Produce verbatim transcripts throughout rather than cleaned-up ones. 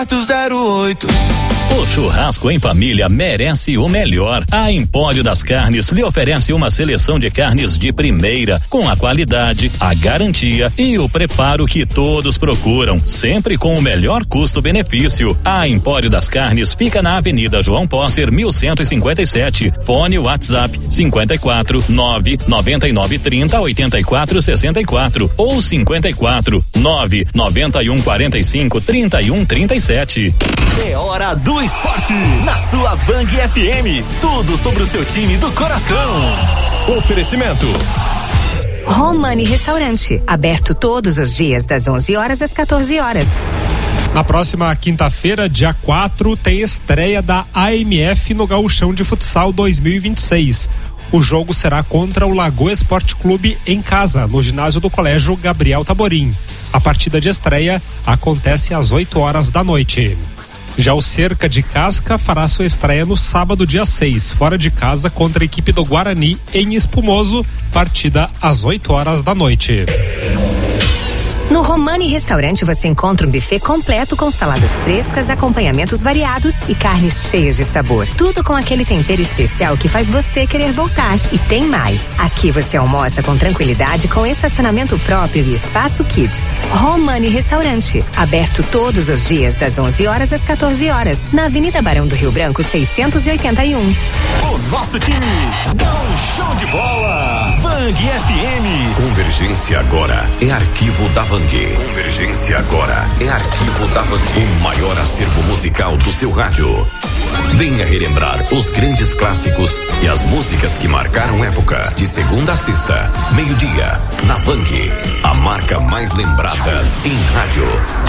zero oito. O churrasco em família merece o melhor. A Empório das Carnes lhe oferece uma seleção de carnes de primeira, com a qualidade, a garantia e o preparo que todos procuram, sempre com o melhor custo-benefício. A Empório das Carnes fica na Avenida João Posser, mil cento e cinquenta e sete. Fone WhatsApp cinquenta e quatro, nove noventa e nove, trinta, oitenta e quatro, sessenta e quatro ou cinquenta e quatro, nove noventa e um, quarenta e cinco, trinta e um, trinta e sete. É hora do esporte na sua Vang F M. Tudo sobre o seu time do coração. Oferecimento Romani Restaurante, aberto todos os dias das onze horas às quatorze horas. Na próxima quinta-feira, dia quatro, tem estreia da A M F no Gauchão de Futsal dois mil e vinte e seis. O jogo será contra o Lagoa Esporte Clube em casa, no ginásio do Colégio Gabriel Taborim. A partida de estreia acontece às oito horas da noite. Já o Cerca de Casca fará sua estreia no sábado, dia seis, fora de casa contra a equipe do Guarani em Espumoso, partida às oito horas da noite. No Romani Restaurante você encontra um buffet completo com saladas frescas, acompanhamentos variados e carnes cheias de sabor. Tudo com aquele tempero especial que faz você querer voltar. E tem mais. Aqui você almoça com tranquilidade, com estacionamento próprio e espaço kids. Romani Restaurante, aberto todos os dias das onze horas às quatorze horas, na Avenida Barão do Rio Branco seiscentos e oitenta e um. O nosso time dá um show de bola. Vang F M. Convergência agora é arquivo da Vang. Convergência agora é arquivo da Vang. O maior acervo musical do seu rádio. Venha relembrar os grandes clássicos e as músicas que marcaram época. De segunda a sexta, meio-dia, na Vang, a marca mais lembrada em rádio.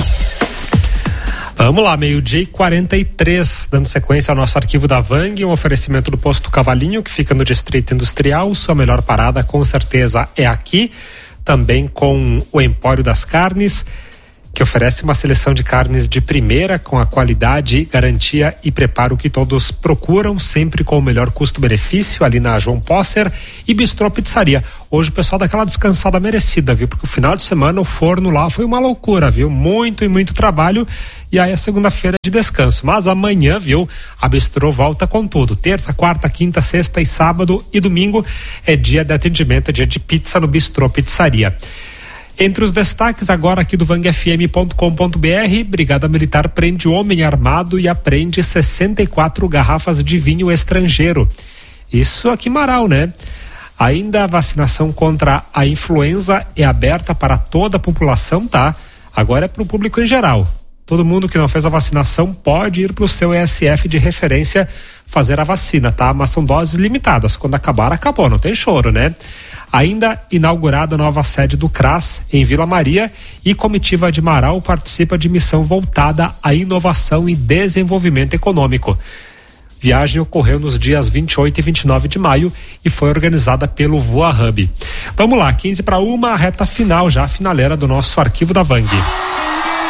Vamos lá, meio-dia e quarenta e três, dando sequência ao nosso arquivo da Vang, um oferecimento do Posto Cavalinho, que fica no Distrito Industrial. Sua melhor parada, com certeza, é aqui. Também com o Empório das Carnes, que oferece uma seleção de carnes de primeira, com a qualidade, garantia e preparo que todos procuram, sempre com o melhor custo-benefício, ali na João Posser. E Bistrô Pizzaria. Hoje o pessoal dá aquela descansada merecida, viu? Porque o final de semana o forno lá foi uma loucura, viu? Muito e muito trabalho. E aí a segunda-feira de descanso. Mas amanhã, viu? A Bistrô volta com tudo. Terça, quarta, quinta, sexta e sábado e domingo é dia de atendimento, é dia de pizza no Bistrô Pizzaria. Entre os destaques agora aqui do vang f m ponto com ponto b r, Brigada Militar prende homem armado e apreende sessenta e quatro garrafas de vinho estrangeiro. Isso aqui em Marau, né? Ainda a vacinação contra a influenza é aberta para toda a população, tá? Agora é para o público em geral. Todo mundo que não fez a vacinação pode ir para o seu E S F de referência fazer a vacina, tá? Mas são doses limitadas. Quando acabar, acabou, não tem choro, né? Ainda inaugurada a nova sede do CRAS em Vila Maria, e comitiva de Marau participa de missão voltada à inovação e desenvolvimento econômico. Viagem ocorreu nos dias vinte e oito e vinte e nove de maio e foi organizada pelo Voa Hub. Vamos lá, quinze para uma, a reta final já, a finaleira do nosso arquivo da Vang.